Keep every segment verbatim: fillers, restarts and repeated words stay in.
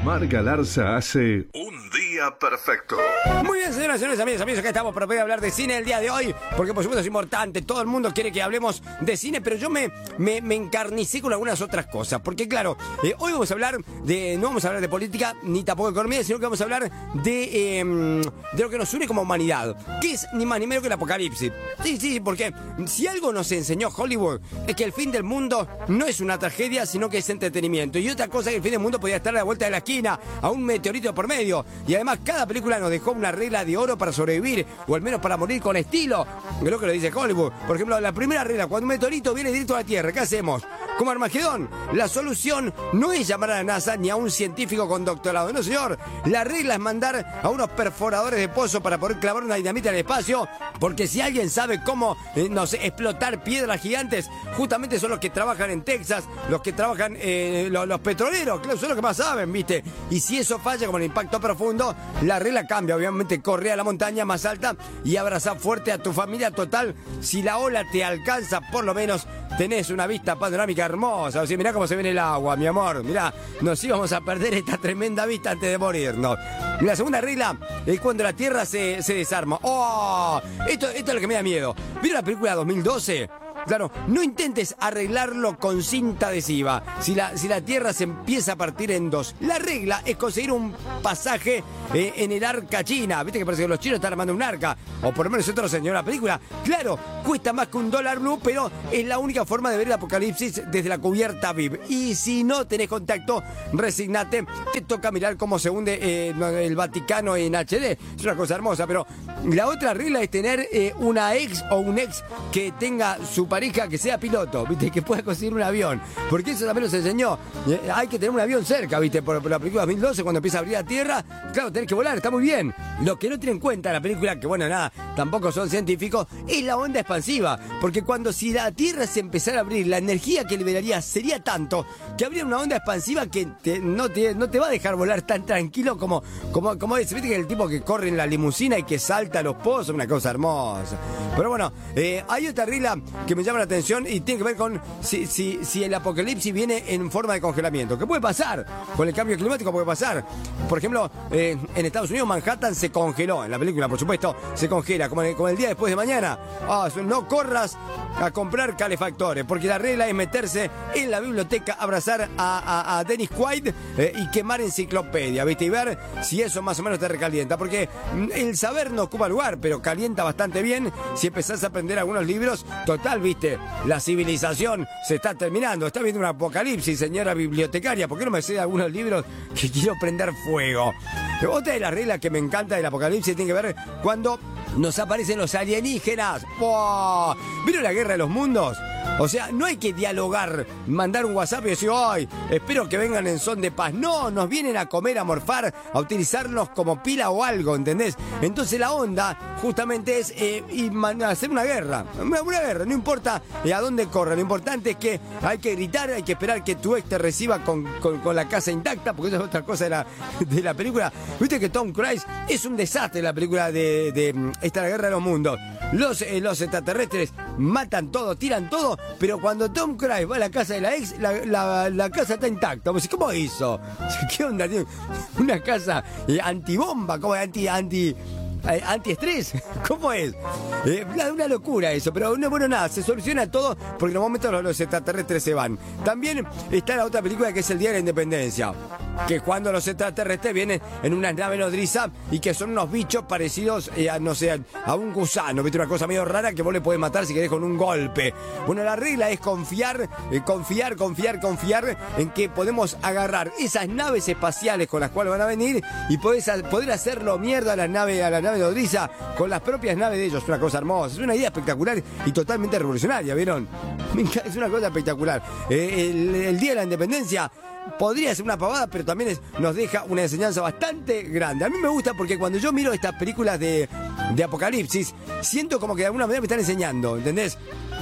Omar Galarza hace Un Día Perfecto. Muy bien, señoras y señores, amigos, amigos, acá estamos para poder hablar de cine el día de hoy, porque por supuesto es importante, todo el mundo quiere que hablemos de cine, pero yo me, me, me encarnicé con algunas otras cosas, porque claro, eh, hoy vamos a hablar de, no vamos a hablar de política, ni tampoco de economía, sino que vamos a hablar de, eh, de lo que nos une como humanidad, que es ni más ni menos que el apocalipsis. Sí, sí, porque si algo nos enseñó Hollywood, es que el fin del mundo no es una tragedia, sino que es entretenimiento, y otra cosa es que el fin del mundo podía estar a la vuelta de la esquina, a un meteorito por medio, y además cada película nos dejó una regla de oro para sobrevivir, o al menos para morir con estilo, que es lo que lo dice Hollywood. Por ejemplo, la primera regla, cuando un meteorito viene directo a la Tierra, ¿qué hacemos? Como Armagedón, la solución no es llamar a la NASA ni a un científico con doctorado, no señor, la regla es mandar a unos perforadores de pozo para poder clavar una dinamita en el espacio, porque si alguien sabe cómo, eh, no sé, explotar piedras gigantes, justamente son los que trabajan en Texas, los que trabajan, eh, los, los petroleros, claro, son los que más saben, ¿viste? Y si eso falla, como el impacto profundo, la regla cambia, obviamente corre a la montaña más alta y abraza fuerte a tu familia total. Si la ola te alcanza, por lo menos tenés una vista panorámica hermosa. O sea, mirá cómo se viene el agua, mi amor. Mirá, nos íbamos a perder esta tremenda vista antes de morirnos. Y la segunda regla es cuando la Tierra se, se desarma. ¡Oh! Esto, esto es lo que me da miedo. ¿Vieron la película dos mil doce? Claro, no intentes arreglarlo con cinta adhesiva. Si la, si la Tierra se empieza a partir en dos, la regla es conseguir un pasaje eh, en el arca china. Viste que parece que los chinos están armando un arca, o por lo menos esto lo enseñó la película. Claro, cuesta más que un dólar blue, pero es la única forma de ver el apocalipsis desde la cubierta V I P. Y si no tenés contacto, resignate, te toca mirar cómo se hunde eh, el Vaticano en H D. Es una cosa hermosa, pero la otra regla es tener eh, una ex o un ex que tenga su pareja que sea piloto, ¿viste? Que pueda conseguir un avión. Porque eso también nos enseñó. Eh, hay que tener un avión cerca, ¿viste? Por, por la película dos mil doce, cuando empieza a abrir la Tierra, claro, tenés que volar, está muy bien. Lo que no tiene en cuenta la película, que bueno, nada, tampoco son científicos, es la onda expansiva. Porque cuando si la Tierra se empezara a abrir, la energía que liberaría sería tanto que habría una onda expansiva que te, no, te, no te va a dejar volar tan tranquilo como, como, como es. ¿Viste que el tipo que corre en la limusina y que salta a los pozos? Una cosa hermosa. Pero bueno, eh, hay otra regla que me llama la atención y tiene que ver con si, si, si el apocalipsis viene en forma de congelamiento. ¿Qué puede pasar? Con el cambio climático puede pasar. Por ejemplo, eh, en Estados Unidos Manhattan se congeló. En la película, por supuesto, se congela. Como el, como el día después de mañana. Oh, no corras a comprar calefactores, porque la regla es meterse en la biblioteca, abrazar a, a, a Dennis Quaid eh, y quemar enciclopedia, ¿viste? Y ver si eso más o menos te recalienta. Porque el saber no ocupa lugar, pero calienta bastante bien si empezás a aprender algunos libros. Total, ¿viste? La civilización se está terminando. Está viendo un apocalipsis, señora bibliotecaria. ¿Por qué no me cede algunos libros que quiero prender fuego? Otra de las reglas que me encanta del apocalipsis tiene que ver cuando nos aparecen los alienígenas. ¡Oh! ¿Vieron la guerra de los mundos? O sea, no hay que dialogar, mandar un WhatsApp y decir, ¡ay, espero que vengan en son de paz! No, nos vienen a comer, a morfar, a utilizarnos como pila o algo, ¿entendés? Entonces la onda justamente es eh, y hacer una guerra. Una, una guerra, no importa eh, a dónde corra. Lo importante es que hay que gritar, hay que esperar que tu ex te reciba con, con, con la casa intacta, porque eso es otra cosa de la, de la película. Viste que Tom Cruise es un desastre la película de, de esta la guerra de los mundos. Los, eh, los extraterrestres matan todo, tiran todo, pero cuando Tom Cruise va a la casa de la ex, la, la, la casa está intacta. ¿Cómo hizo? ¿Qué onda, tío? Una casa eh, antibomba, ¿cómo es? Anti, anti, eh, antiestrés. ¿Cómo es? Eh, una locura eso, pero no, bueno, nada, se soluciona todo porque en los momentos los, los extraterrestres se van. También está la otra película que es El Día de la Independencia, que es cuando los extraterrestres vienen en una nave nodriza y que son unos bichos parecidos eh, a, no sé, a un gusano, ¿viste? Una cosa medio rara que vos le podés matar si querés con un golpe. Bueno, la regla es confiar, eh, confiar, confiar, confiar en que podemos agarrar esas naves espaciales con las cuales van a venir y podés, poder hacerlo mierda a la nave, a la nave nodriza con las propias naves de ellos. Una cosa hermosa, es una idea espectacular y totalmente revolucionaria, ¿vieron? Es una cosa espectacular. Eh, el, el Día de la Independencia podría ser una pavada, pero también es, nos deja una enseñanza bastante grande. A mí me gusta porque cuando yo miro estas películas de, de apocalipsis, siento como que de alguna manera me están enseñando, ¿entendés?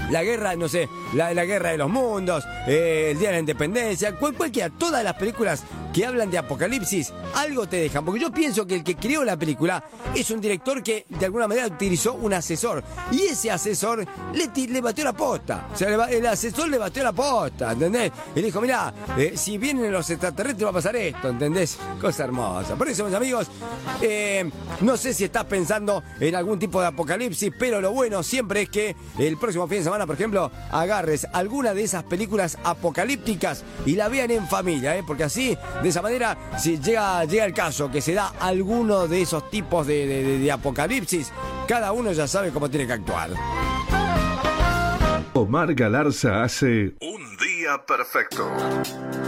la guerra, no sé, la, la guerra de los mundos, eh, el día de la independencia, cual, cualquiera, todas las películas que hablan de apocalipsis, algo te dejan. Porque yo pienso que el que creó la película es un director que de alguna manera utilizó un asesor. Y ese asesor le, le batió la posta. O sea, le, el asesor le batió la posta, ¿entendés? Y le dijo, mirá, eh, si vienen los extraterrestres va a pasar esto, ¿entendés? Cosa hermosa. Por eso, mis amigos, eh, no sé si estás pensando en algún tipo de apocalipsis, pero lo bueno siempre es que el próximo fin de semana, por ejemplo, agarres alguna de esas películas apocalípticas y la vean en familia, ¿eh? Porque así, de esa manera, si llega, llega el caso que se da alguno de esos tipos de, de, de, de apocalipsis, cada uno ya sabe cómo tiene que actuar. Omar Galarza hace Un Día Perfecto.